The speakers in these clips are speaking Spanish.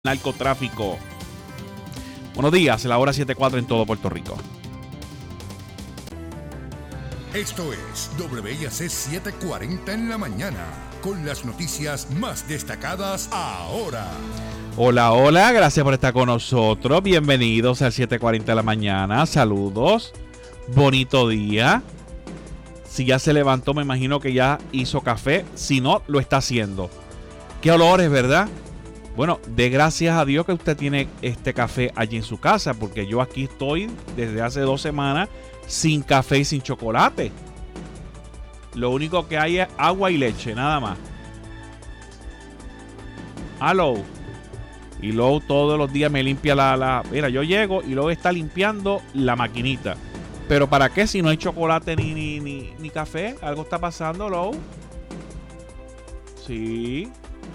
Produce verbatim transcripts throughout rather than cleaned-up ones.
narcotráfico. Buenos días, la hora siete cuatro en todo Puerto Rico. Esto es W I A C setecientos cuarenta en la mañana, con las noticias más destacadas ahora. Hola, hola, gracias por estar con nosotros. Bienvenidos al siete cuarenta de la mañana. Saludos. Bonito día. Si ya se levantó, me imagino que ya hizo café. Si no, lo está haciendo. Qué olores, ¿verdad? Bueno, de gracias a Dios que usted tiene este café allí en su casa, porque yo aquí estoy desde hace dos semanas sin café y sin chocolate. Lo único que hay es agua y leche, nada más. Hello. Y luego todos los días me limpia la, la... Mira, yo llego y luego está limpiando la maquinita. Pero ¿para qué si no hay chocolate ni, ni, ni, ni café? ¿Algo está pasando, Lou? Sí.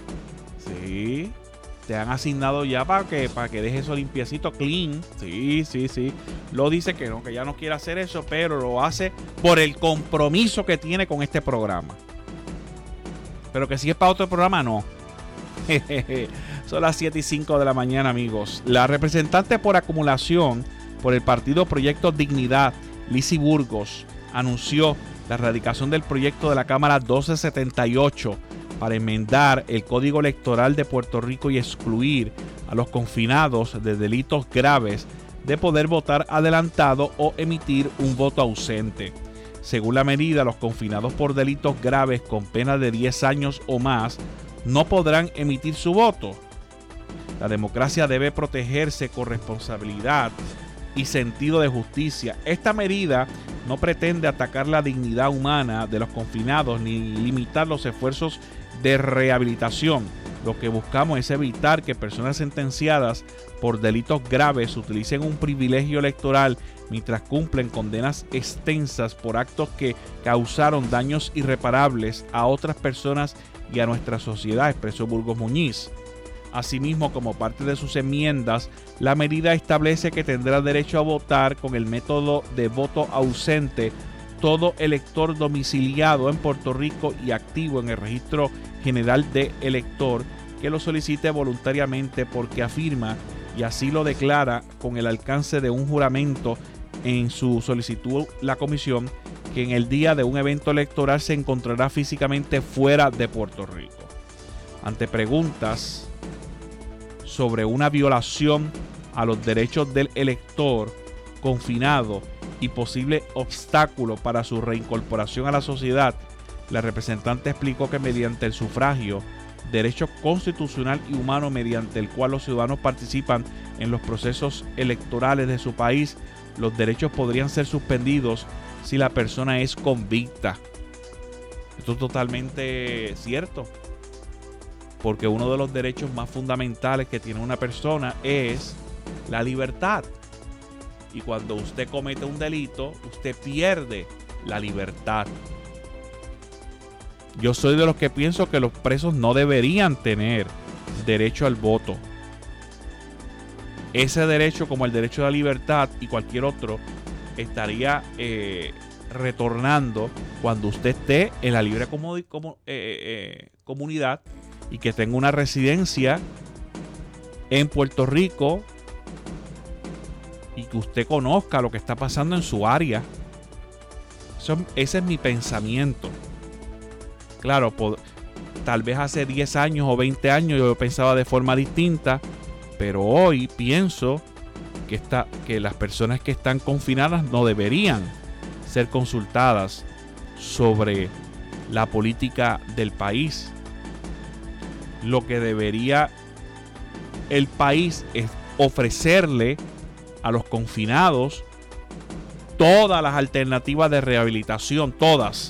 Sí. Te han asignado ya para que, para que deje eso limpiecito, clean. Sí, sí, sí. Lo dice que no, que ya no quiere hacer eso, pero lo hace por el compromiso que tiene con este programa. Pero que si es para otro programa, no. Son las siete y cinco de la mañana, amigos. La representante por acumulación por el partido Proyecto Dignidad, Lizy Burgos, anunció la erradicación del proyecto de la Cámara doce setenta y ocho para enmendar el Código Electoral de Puerto Rico y excluir a los confinados de delitos graves de poder votar adelantado o emitir un voto ausente. Según la medida, los confinados por delitos graves con pena de diez años o más no podrán emitir su voto. La democracia debe protegerse con responsabilidad y sentido de justicia. Esta medida no pretende atacar la dignidad humana de los confinados ni limitar los esfuerzos de rehabilitación. Lo que buscamos es evitar que personas sentenciadas por delitos graves utilicen un privilegio electoral mientras cumplen condenas extensas por actos que causaron daños irreparables a otras personas y a nuestra sociedad, expresó Burgos Muñiz. Asimismo, como parte de sus enmiendas, la medida establece que tendrá derecho a votar con el método de voto ausente todo elector domiciliado en Puerto Rico y activo en el Registro General de Elector que lo solicite voluntariamente, porque afirma, y así lo declara con el alcance de un juramento en su solicitud la comisión, que en el día de un evento electoral se encontrará físicamente fuera de Puerto Rico. Ante preguntas sobre una violación a los derechos del elector confinado y posible obstáculo para su reincorporación a la sociedad, la representante explicó que mediante el sufragio, derecho constitucional y humano mediante el cual los ciudadanos participan en los procesos electorales de su país, los derechos podrían ser suspendidos si la persona es convicta. Esto es totalmente cierto, porque uno de los derechos más fundamentales que tiene una persona es la libertad. Y cuando usted comete un delito, usted pierde la libertad. Yo soy de los que pienso que los presos no deberían tener derecho al voto. Ese derecho, como el derecho a la libertad y cualquier otro, estaría eh, retornando cuando usted esté en la libre comodi- como, eh, eh, comunidad y que tenga una residencia en Puerto Rico y que usted conozca lo que está pasando en su área. Eso, ese es mi pensamiento. Claro, por, tal vez hace diez años o veinte años yo pensaba de forma distinta, pero hoy pienso que, esta, que las personas que están confinadas no deberían ser consultadas sobre la política del país. Lo que debería el país es ofrecerle a los confinados todas las alternativas de rehabilitación, todas,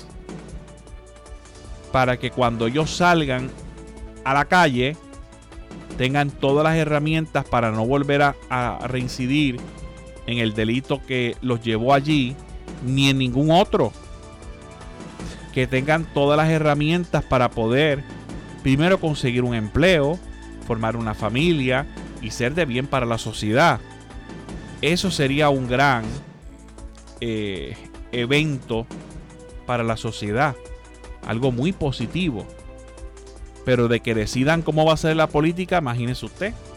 para que cuando ellos salgan a la calle tengan todas las herramientas para no volver a, a reincidir en el delito que los llevó allí, ni en ningún otro. Que tengan todas las herramientas para poder primero conseguir un empleo, formar una familia y ser de bien para la sociedad. Eso sería un gran eh, evento para la sociedad, algo muy positivo. Pero de que decidan cómo va a ser la política, imagínese usted.